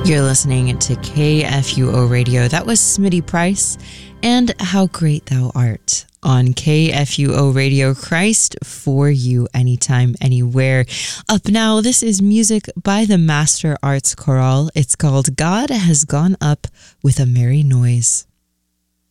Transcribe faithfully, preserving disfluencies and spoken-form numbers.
You're listening to K F U O Radio. That was Smitty Price and How Great Thou Art on K F U O Radio, Christ for you, anytime, anywhere. Up now, this is music by the Master Arts Chorale. It's called God Has Gone Up with a Merry Noise.